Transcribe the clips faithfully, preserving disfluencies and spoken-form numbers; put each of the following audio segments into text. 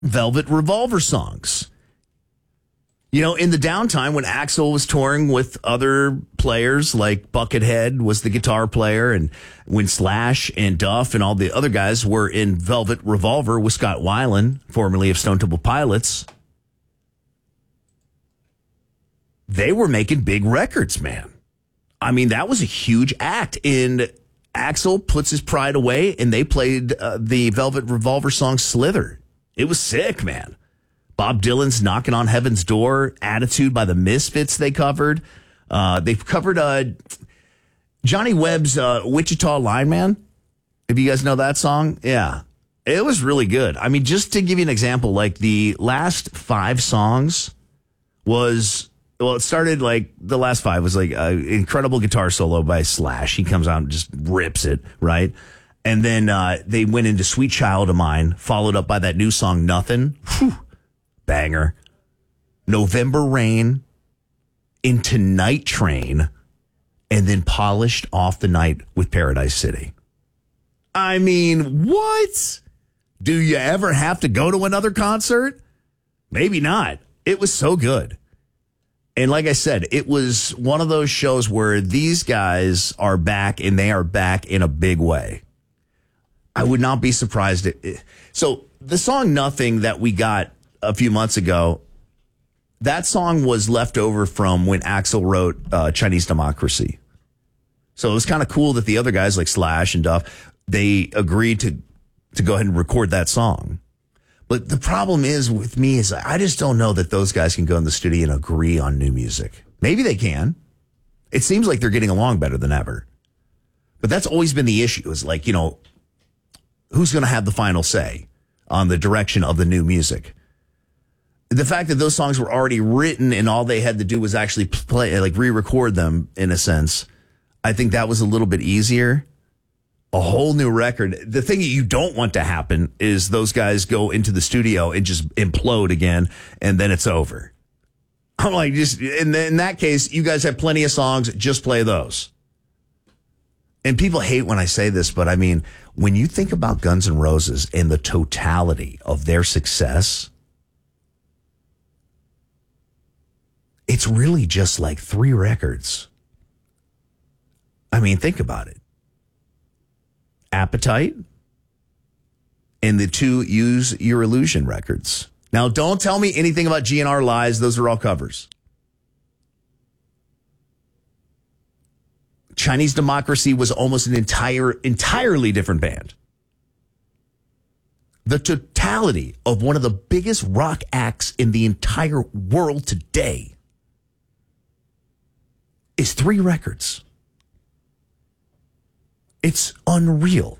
Velvet Revolver songs. You know, in the downtime when Axl was touring with other players, like Buckethead was the guitar player, and when Slash and Duff and all the other guys were in Velvet Revolver with Scott Weiland, formerly of Stone Temple Pilots, they were making big records, man. I mean, that was a huge act. And Axl puts his pride away, and they played uh, the Velvet Revolver song Slither. It was sick, man. Bob Dylan's Knocking on Heaven's Door, Attitude by the Misfits they covered. Uh, they've covered uh, Johnny Webb's uh, Wichita Lineman. If you guys know that song, yeah. It was really good. I mean, just to give you an example, like the last five songs was, well, it started like, the last five was like an incredible guitar solo by Slash. He comes out and just rips it, right? And then uh, they went into Sweet Child of Mine, followed up by that new song, Nothing. Whew. Banger. November Rain, into Night Train, and then polished off the night with Paradise City. I mean, what? Do you ever have to go to another concert? Maybe not. It was so good. And like I said, it was one of those shows where these guys are back, and they are back in a big way. I would not be surprised. It, so the song Nothing that we got a few months ago, that song was left over from when Axl wrote uh, Chinese Democracy. So it was kind of cool that the other guys like Slash and Duff, they agreed to to go ahead and record that song. But the problem is with me is I just don't know that those guys can go in the studio and agree on new music. Maybe they can. It seems like they're getting along better than ever. But that's always been the issue, is like, you know, who's going to have the final say on the direction of the new music? The fact that those songs were already written and all they had to do was actually play, like re-record them in a sense, I think that was a little bit easier. A whole new record. The thing that you don't want to happen is those guys go into the studio and just implode again, and then it's over. I'm like, just in, in that case, you guys have plenty of songs, just play those. And people hate when I say this, but I mean, when you think about Guns N' Roses and the totality of their success, it's really just like three records. I mean, think about it. Appetite and the two Use Your Illusion records. Now, don't tell me anything about G N R Lies. Those are all covers. Chinese Democracy was almost an entire, entirely different band. The totality of one of the biggest rock acts in the entire world today is three records. It's unreal.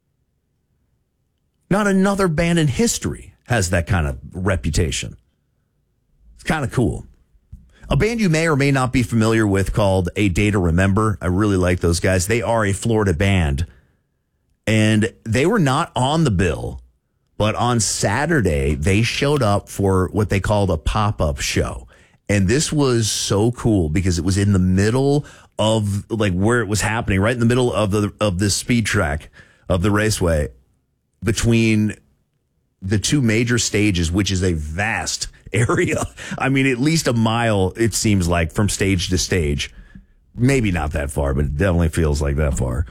Not another band in history has that kind of reputation. It's kind of cool. A band you may or may not be familiar with called A Day to Remember. I really like those guys. They are a Florida band, and they were not on the bill, but on Saturday, they showed up for what they called a pop-up show. And this was so cool because it was in the middle of like where it was happening, right in the middle of the of the speed track of the raceway between the two major stages, which is a vast area. I mean, at least a mile, it seems like, from stage to stage. Maybe not that far, but it definitely feels like that far.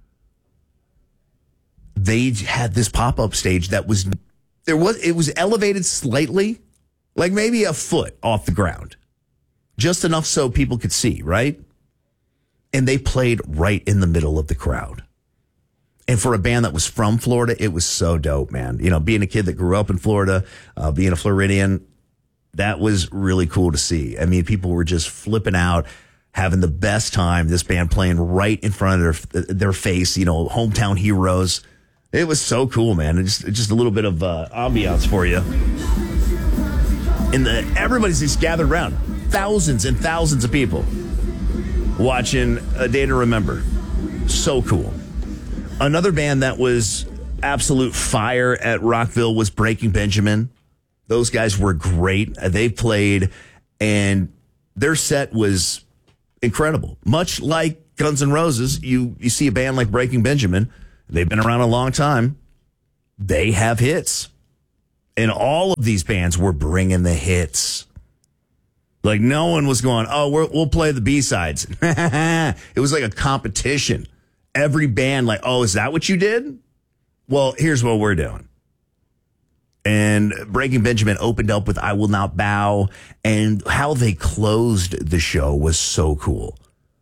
They had this pop-up stage that was, there was, it was elevated slightly, like maybe a foot off the ground. Just enough so people could see, right? And they played right in the middle of the crowd. And for a band that was from Florida, it was so dope, man. You know, being a kid that grew up in Florida, uh, being a Floridian, that was really cool to see. I mean, people were just flipping out, having the best time. This band playing right in front of their their face, you know, hometown heroes. It was so cool, man. It's just, just a little bit of uh, ambiance for you. And the, everybody's just gathered around. Thousands and thousands of people watching A Day to Remember. So cool. Another band that was absolute fire at Rockville was Breaking Benjamin. Those guys were great. They played, and their set was incredible. Much like Guns N' Roses, you, you see a band like Breaking Benjamin. They've been around a long time. They have hits. And all of these bands were bringing the hits. Like, no one was going, oh, we're, we'll play the B-sides. It was like a competition. Every band, like, oh, is that what you did? Well, here's what we're doing. And Breaking Benjamin opened up with I Will Not Bow, and how they closed the show was so cool.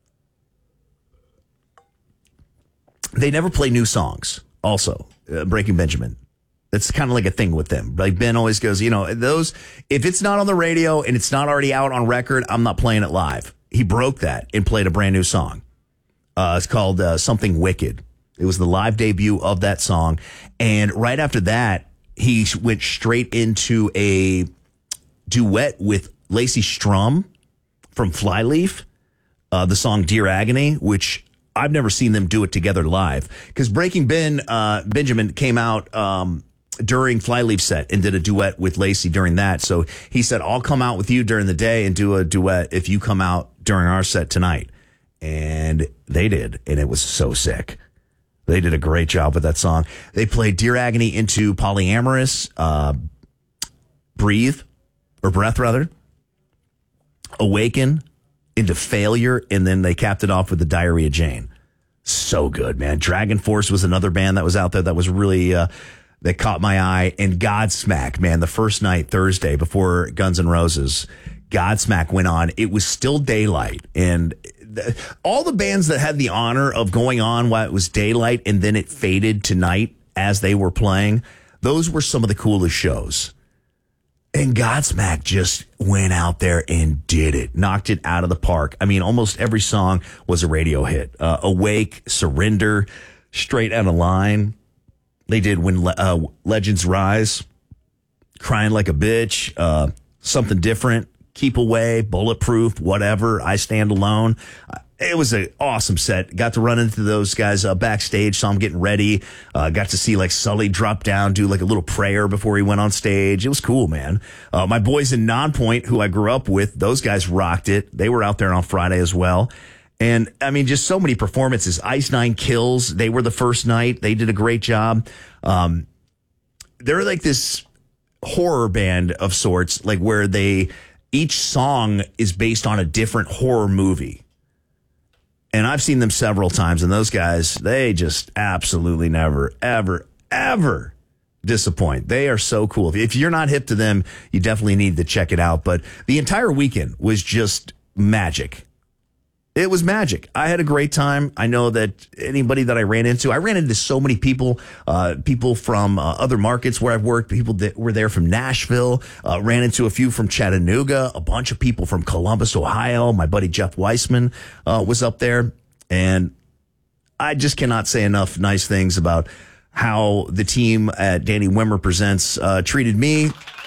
They never play new songs, also, uh, Breaking Benjamin. That's kind of like a thing with them. Like Ben always goes, you know, those, if it's not on the radio and it's not already out on record, I'm not playing it live. He broke that and played a brand new song. Uh, it's called uh, Something Wicked. It was the live debut of that song. And right after that, he went straight into a duet with Lacey Strum from Flyleaf, uh, the song Dear Agony, which I've never seen them do it together live. Because Breaking Ben, uh, Benjamin came out um, during Flyleaf set and did a duet with Lacey during that. So he said, I'll come out with you during the day and do a duet if you come out during our set tonight. And they did, and it was so sick. They did a great job with that song. They played Dear Agony into Polyamorous, uh, Breathe, or Breath rather, Awaken, into Failure, and then they capped it off with the Diary of Jane. So good, man. Dragon Force was another band that was out there that was really, uh, that caught my eye. And Godsmack, man, the first night, Thursday, before Guns N' Roses, Godsmack went on. It was still daylight, and th- all the bands that had the honor of going on while it was daylight and then it faded to night as they were playing, those were some of the coolest shows. And Godsmack just went out there and did it, knocked it out of the park. I mean, almost every song was a radio hit. Uh, Awake, Surrender, Straight Out of Line. They did When Le- uh, Legends Rise, Crying Like a Bitch, uh, Something Different, Keep Away, Bulletproof, whatever, I Stand Alone. Uh, it was an awesome set. Got to run into those guys uh, backstage, saw them getting ready. Uh, got to see like Sully drop down, do like a little prayer before he went on stage. It was cool, man. Uh, my boys in Nonpoint, who I grew up with, those guys rocked it. They were out there on Friday as well. And I mean, just so many performances. Ice Nine Kills, they were the first night. They did a great job. Um, they're like this horror band of sorts, like where they, each song is based on a different horror movie. And I've seen them several times, and those guys, they just absolutely never, ever, ever disappoint. They are so cool. If you're not hip to them, you definitely need to check it out. But the entire weekend was just magic. It was magic. I had a great time. I know that anybody that I ran into, I ran into so many people, uh, people from uh, other markets where I've worked, people that were there from Nashville, uh, ran into a few from Chattanooga, a bunch of people from Columbus, Ohio. My buddy Jeff Weissman uh, was up there. And I just cannot say enough nice things about how the team at Danny Wimmer Presents uh, treated me.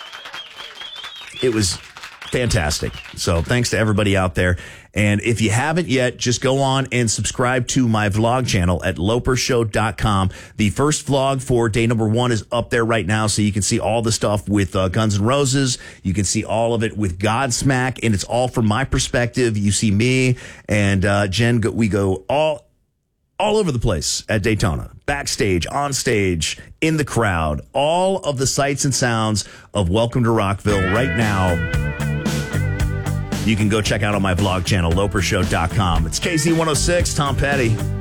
It was fantastic. So thanks to everybody out there. And if you haven't yet, just go on and subscribe to my vlog channel at loper show dot com. The first vlog for day number one is up there right now, so you can see all the stuff with uh, Guns N' Roses. You can see all of it with Godsmack, and it's all from my perspective. You see me and uh, Jen. Go, we go all all over the place at Daytona, backstage, on stage, in the crowd, all of the sights and sounds of Welcome to Rockville right now. You can go check out on my vlog channel, loper show dot com. It's K Z one oh six, Tom Petty.